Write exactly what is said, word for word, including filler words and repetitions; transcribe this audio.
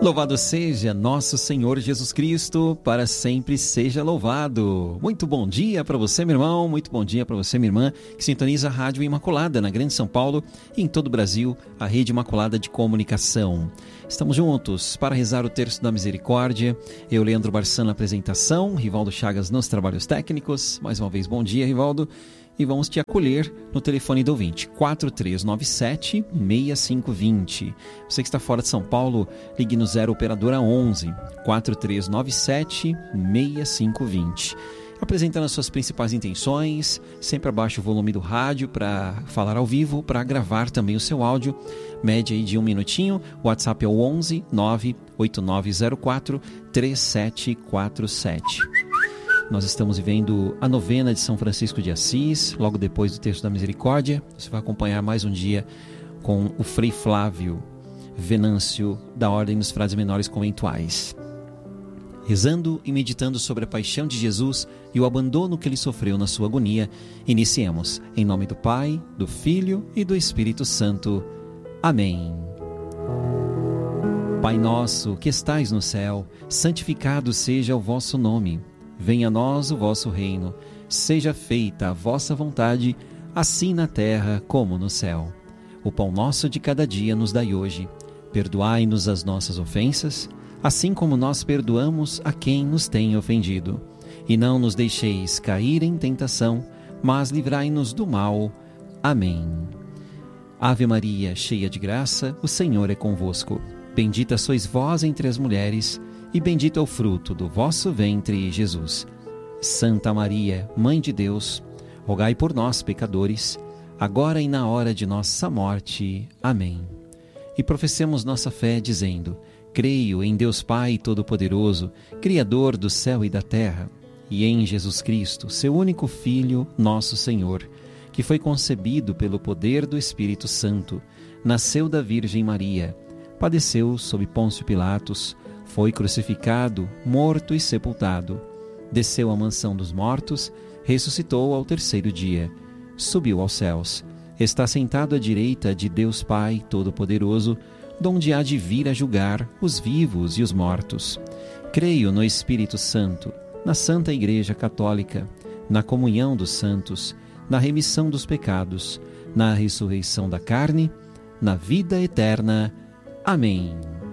Louvado seja nosso Senhor Jesus Cristo, para sempre seja louvado. Muito bom dia para você, meu irmão, muito bom dia para você, minha irmã, que sintoniza a Rádio Imaculada na Grande São Paulo e em todo o Brasil, a Rede Imaculada de Comunicação. Estamos juntos para rezar o Terço da Misericórdia. Eu, Leandro Barçan, na apresentação, Rivaldo Chagas nos trabalhos técnicos. Mais uma vez, bom dia, Rivaldo. E vamos te acolher no telefone do ouvinte, quatro três nove sete, seis cinco dois zero. Você que está fora de São Paulo, ligue no zero operadora onze, quatro três nove sete, seis cinco dois zero. Apresentando as suas principais intenções, sempre abaixe o volume do rádio para falar ao vivo, para gravar também o seu áudio, média aí de um minutinho. O WhatsApp é o onze, nove oito nove zero quatro, três sete quatro sete. Nós estamos vivendo a novena de São Francisco de Assis, logo depois do Terço da Misericórdia. Você vai acompanhar mais um dia com o Frei Flávio Venâncio, da Ordem dos Frades Menores Conventuais. Rezando e meditando sobre a paixão de Jesus e o abandono que ele sofreu na sua agonia, iniciemos. Em nome do Pai, do Filho e do Espírito Santo. Amém. Pai nosso, que estais no céu, santificado seja o vosso nome. Venha a nós o vosso reino, seja feita a vossa vontade, assim na terra como no céu. O pão nosso de cada dia nos dai hoje. Perdoai-nos as nossas ofensas, assim como nós perdoamos a quem nos tem ofendido. E não nos deixeis cair em tentação, mas livrai-nos do mal. Amém. Ave Maria, cheia de graça, o Senhor é convosco. Bendita sois vós entre as mulheres, e bendito é o fruto do vosso ventre, Jesus. Santa Maria, Mãe de Deus, rogai por nós, pecadores, agora e na hora de nossa morte. Amém. E professemos nossa fé dizendo: creio em Deus Pai Todo-Poderoso, Criador do céu e da terra, e em Jesus Cristo, seu único Filho, nosso Senhor, que foi concebido pelo poder do Espírito Santo, nasceu da Virgem Maria, padeceu sob Pôncio Pilatos, foi crucificado, morto e sepultado. Desceu à mansão dos mortos, ressuscitou ao terceiro dia. Subiu aos céus. Está sentado à direita de Deus Pai Todo-Poderoso, donde há de vir a julgar os vivos e os mortos. Creio no Espírito Santo, na Santa Igreja Católica, na comunhão dos santos, na remissão dos pecados, na ressurreição da carne, na vida eterna. Amém.